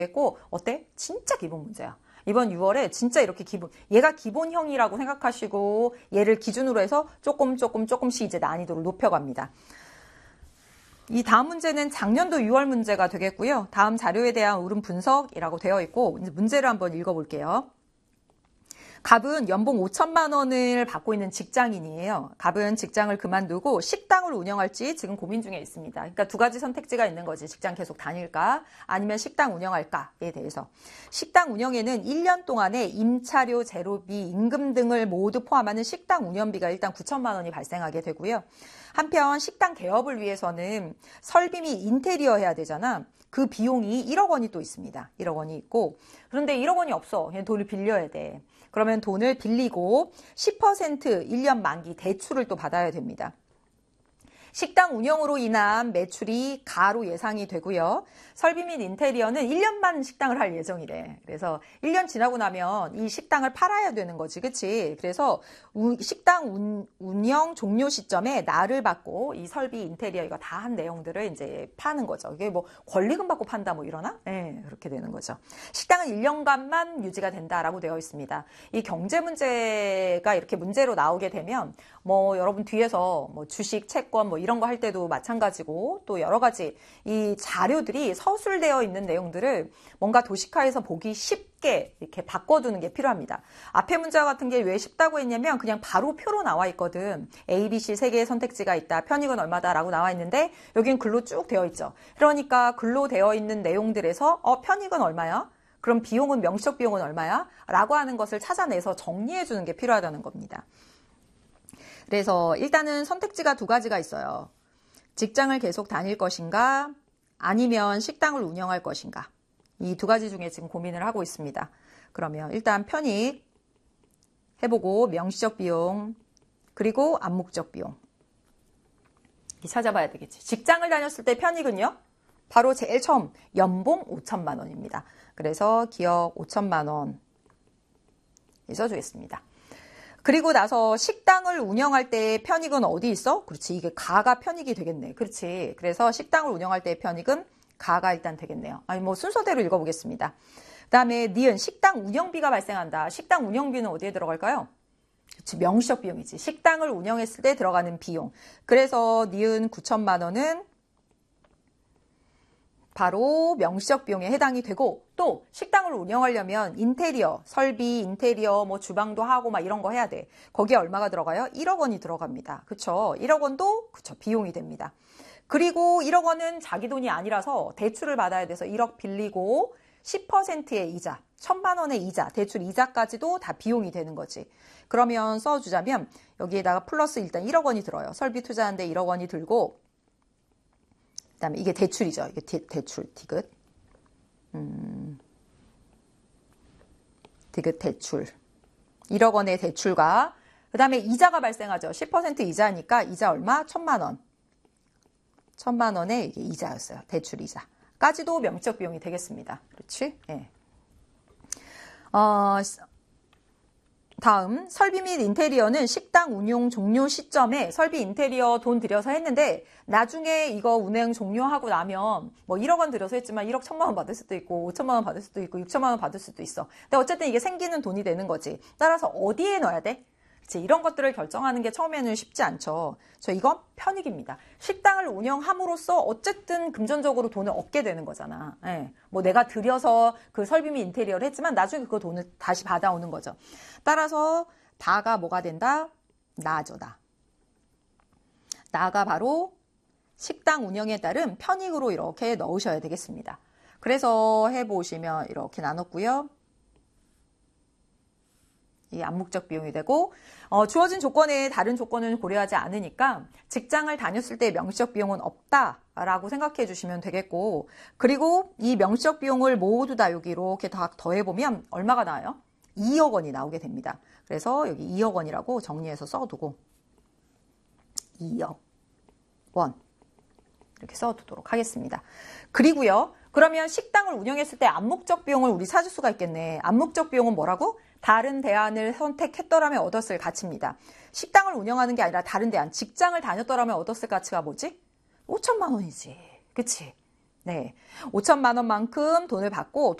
되겠고, 어때? 진짜 기본 문제야. 이번 6월에 진짜 이렇게 얘가 기본형이라고 생각하시고 얘를 기준으로 해서 조금씩 이제 난이도를 높여갑니다. 이 다음 문제는 작년도 6월 문제가 되겠고요. 다음 자료에 대한 옳은 분석이라고 되어 있고, 이제 문제를 한번 읽어볼게요. 갑은 연봉 5천만 원을 받고 있는 직장인이에요. 갑은 직장을 그만두고 식당을 운영할지 지금 고민 중에 있습니다. 그러니까 두 가지 선택지가 있는 거지. 직장 계속 다닐까? 아니면 식당 운영할까에 대해서. 식당 운영에는 1년 동안에 임차료, 재료비, 임금 등을 모두 포함하는 식당 운영비가 일단 9천만 원이 발생하게 되고요. 한편 식당 개업을 위해서는 설비 및 인테리어 해야 되잖아. 그 비용이 1억 원이 또 있습니다. 1억 원이 있고. 그런데 1억 원이 없어. 그냥 돈을 빌려야 돼. 그러면 돈을 빌리고 10% 1년 만기 대출을 또 받아야 됩니다. 식당 운영으로 인한 매출이 가로 예상이 되고요. 설비 및 인테리어는 1년만 식당을 할 예정이래. 그래서 1년 지나고 나면 이 식당을 팔아야 되는 거지. 그치? 그래서 식당 운영 종료 시점에 날을 받고 이 설비, 인테리어 이거 다 한 내용들을 이제 파는 거죠. 이게 뭐 권리금 받고 판다 뭐 이러나? 네, 그렇게 되는 거죠. 식당은 1년간만 유지가 된다라고 되어 있습니다. 이 경제 문제가 이렇게 문제로 나오게 되면 뭐 여러분 뒤에서 뭐 주식, 채권 뭐 이런 거 할 때도 마찬가지고 또 여러 가지 이 자료들이 서술되어 있는 내용들을 뭔가 도식화해서 보기 쉽게 이렇게 바꿔두는 게 필요합니다. 앞에 문제와 같은 게 왜 쉽다고 했냐면 그냥 바로 표로 나와 있거든. A, B, C 세 개의 선택지가 있다. 편익은 얼마다라고 나와 있는데 여기는 글로 쭉 되어 있죠. 그러니까 글로 되어 있는 내용들에서 편익은 얼마야? 그럼 비용은 명시적 비용은 얼마야? 라고 하는 것을 찾아내서 정리해 주는 게 필요하다는 겁니다. 그래서 일단은 선택지가 두 가지가 있어요. 직장을 계속 다닐 것인가 아니면 식당을 운영할 것인가. 이 두 가지 중에 지금 고민을 하고 있습니다. 그러면 일단 편익 해보고 명시적 비용 그리고 암묵적 비용 찾아봐야 되겠지. 직장을 다녔을 때 편익은요. 바로 제일 처음 연봉 5천만 원입니다. 그래서 기억 5천만 원 써주겠습니다. 그리고 나서 식당을 운영할 때 편익은 어디 있어? 그렇지. 이게 가가 편익이 되겠네. 그렇지. 그래서 식당을 운영할 때 편익은 가가 일단 되겠네요. 아니 뭐 순서대로 읽어보겠습니다. 그다음에 니은 식당 운영비가 발생한다. 식당 운영비는 어디에 들어갈까요? 그렇지. 명시적 비용이지. 식당을 운영했을 때 들어가는 비용. 그래서 니은 9천만 원은 바로 명시적 비용에 해당이 되고 또 식당을 운영하려면 인테리어, 설비, 인테리어, 뭐 주방도 하고 막 이런 거 해야 돼. 거기에 얼마가 들어가요? 1억 원이 들어갑니다. 그쵸? 1억 원도 그쵸 비용이 됩니다. 그리고 1억 원은 자기 돈이 아니라서 대출을 받아야 돼서 1억 빌리고 10%의 이자, 1,000만 원의 이자, 대출 이자까지도 다 비용이 되는 거지. 그러면 써주자면 여기에다가 플러스 일단 1억 원이 들어요. 설비 투자하는데 1억 원이 들고 그다음에 이게 대출이죠. 이게 대출, 디귿. 디귿 대출. 1억 원의 대출과 그다음에 이자가 발생하죠. 10% 이자니까 이자 얼마? 1,000만 원. 1,000만 원의 이게 이자였어요. 대출 이자까지도 명시적 비용이 되겠습니다. 그렇지? 예. 다음 설비 및 인테리어는 식당 운용 종료 시점에 설비 인테리어 돈 들여서 했는데 나중에 이거 운행 종료하고 나면 뭐 1억 원 들여서 했지만 1억 1,000만 원 받을 수도 있고 5천만 원 받을 수도 있고 6천만 원 받을 수도 있어. 근데 어쨌든 이게 생기는 돈이 되는 거지. 따라서 어디에 넣어야 돼? 이런 것들을 결정하는 게 처음에는 쉽지 않죠. 이건 편익입니다. 식당을 운영함으로써 어쨌든 금전적으로 돈을 얻게 되는 거잖아. 예. 뭐 내가 들여서 그 설비 및 인테리어를 했지만 나중에 그 돈을 다시 받아오는 거죠. 따라서 다가 뭐가 된다? 나죠, 나. 나가 바로 식당 운영에 따른 편익으로 이렇게 넣으셔야 되겠습니다. 그래서 해보시면 이렇게 나눴고요. 이 암묵적 비용이 되고 주어진 조건에 다른 조건을 고려하지 않으니까 직장을 다녔을 때 명시적 비용은 없다라고 생각해 주시면 되겠고 그리고 이 명시적 비용을 모두 다 여기 이렇게 다 더해보면 얼마가 나와요? 2억 원이 나오게 됩니다. 그래서 여기 2억 원이라고 정리해서 써두고 2억 원 이렇게 써두도록 하겠습니다. 그리고요. 그러면 식당을 운영했을 때 암묵적 비용을 우리 찾을 수가 있겠네. 암묵적 비용은 뭐라고? 다른 대안을 선택했더라면 얻었을 가치입니다. 식당을 운영하는 게 아니라 다른 대안, 직장을 다녔더라면 얻었을 가치가 뭐지? 5천만 원이지. 그치? 네. 5천만 원만큼 돈을 받고